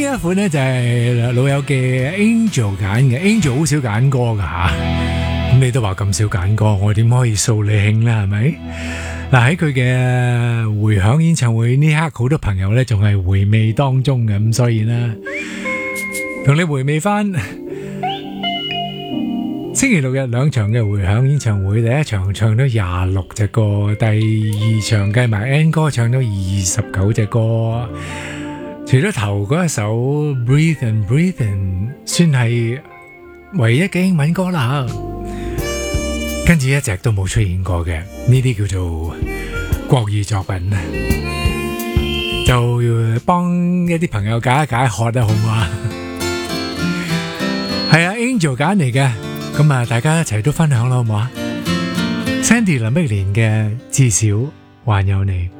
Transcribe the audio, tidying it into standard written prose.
一款呢就係老友嘅 Angel 揀嘅 ，Angel 好少揀歌噶吓，咁你都話咁少揀歌，我點可以掃你興呢？係咪？嗱，喺佢嘅回響演唱會呢刻，好多朋友呢仲係回味當中嘅，咁所以呢，同你回味翻星期六日兩場嘅回響演唱會，第一場唱咗26隻歌，第二場計埋 N 歌唱咗29隻歌。除咗頭嗰一首 Breathe and Breathe and 算係唯一嘅英文歌啦，跟住一直都冇出現過嘅呢啲叫做國語作品，就要幫一啲朋友解一解渴啊，好唔好啊？係啊 ，Angel 揀嚟嘅，咁啊，大家一齊都分享啦，好唔好啊？Sandy 林憶蓮嘅至少還有你。